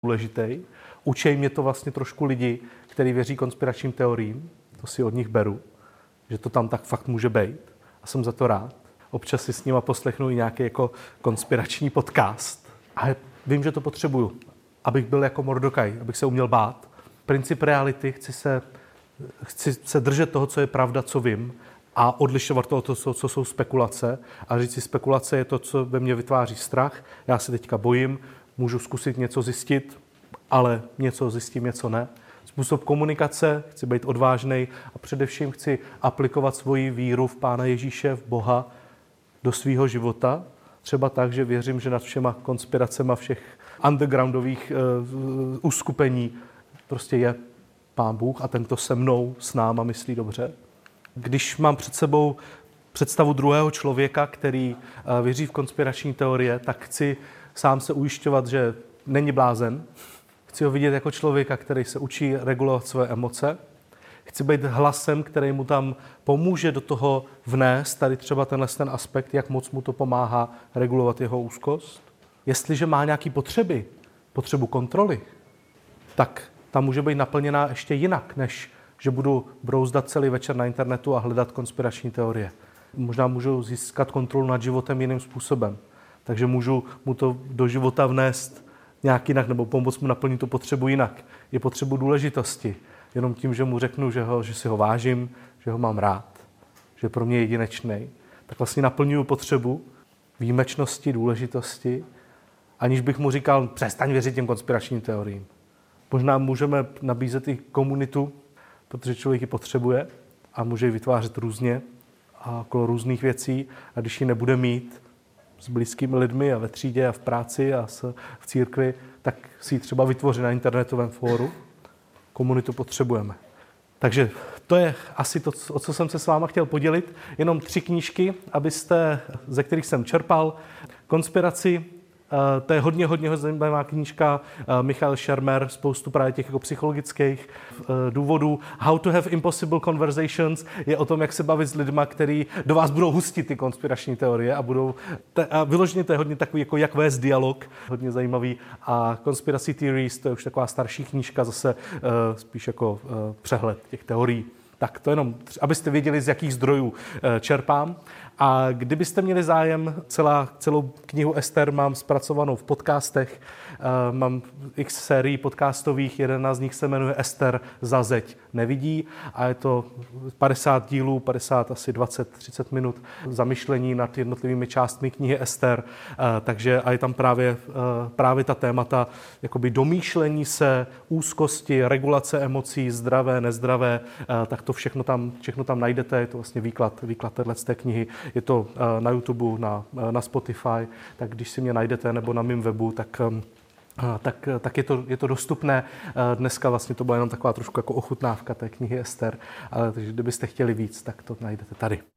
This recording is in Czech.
důležitý. Učej mě to vlastně trošku lidi, kteří věří konspiračním teoriím. To si od nich beru, že to tam tak fakt může být. A jsem za to rád. Občas si s nima poslechnu i nějaký jako konspirační podcast. A vím, že to potřebuju, abych byl jako Mordokaj, abych se uměl bát. Princip reality, chci se držet toho, co je pravda, co vím, a odlišovat toho, co jsou spekulace. A říct si, spekulace je to, co ve mně vytváří strach. Já se teďka bojím, můžu zkusit něco zjistit, ale něco zjistím, něco ne. Způsob komunikace, chci být odvážnej a především chci aplikovat svoji víru v Pána Ježíše, v Boha, do svého života. Třeba tak, že věřím, že nad všema konspiracema všech undergroundových uskupení prostě je Pán Bůh a tento se mnou, s náma myslí dobře. Když mám před sebou představu druhého člověka, který věří v konspirační teorie, tak chci sám se ujišťovat, že není blázen. Chci ho vidět jako člověka, který se učí regulovat své emoce. Chci být hlasem, který mu tam pomůže do toho vnést tady třeba ten aspekt, jak moc mu to pomáhá regulovat jeho úzkost. Jestliže má nějaké potřebu kontroly, tak ta může být naplněná ještě jinak, než že budu brouzdat celý večer na internetu a hledat konspirační teorie. Možná můžu získat kontrolu nad životem jiným způsobem. Takže můžu mu to do života vnést nějak jinak, nebo pomoct mu naplnit tu potřebu jinak. Je potřebu důležitosti. Jenom tím, že mu řeknu, že si ho vážím, že ho mám rád, že je pro mě jedinečný, tak vlastně naplňuju potřebu výjimečnosti, důležitosti, aniž bych mu říkal, přestaň věřit těm konspiračním teoriím. Možná můžeme nabízet i komunitu, protože člověk ji potřebuje a může ji vytvářet různě a okolo různých věcí. A když ji nebude mít s blízkými lidmi a ve třídě a v práci a v církvi, tak si ji třeba vytvoří na internetovém fóru. Komunitu potřebujeme. Takže to je asi to, o co jsem se s váma chtěl podělit. Jenom 3 knížky, ze kterých jsem čerpal. Konspiraci, to je hodně zajímavá knížka. Michael Shermer, spoustu právě těch jako psychologických důvodů. How to have impossible conversations je o tom, jak se bavit s lidma, který do vás budou hustit ty konspirační teorie a vyloženě to je hodně takový, jako jak vést dialog, hodně zajímavý. A Conspiracy Theories, to je už taková starší knížka, zase spíš jako přehled těch teorií. Tak to jenom, abyste věděli, z jakých zdrojů čerpám. A kdybyste měli zájem, celou knihu Ester mám zpracovanou v podcastech. Mám x sérií podcastových, jedna z nich se jmenuje Ester za zeď nevidí a je to 50 dílů, 50, asi 20-30 minut zamyšlení nad jednotlivými částmi knihy Ester. Takže a je tam právě ta témata jakoby domýšlení se, úzkosti, regulace emocí, zdravé, nezdravé, tak to všechno tam najdete, je to vlastně výklad této knihy. Je to na YouTube, na Spotify, tak když si mě najdete nebo na mém webu, tak je to dostupné. Dneska vlastně to byla jenom taková trošku jako ochutnávka té knihy Ester, ale takže kdybyste chtěli víc, tak to najdete tady.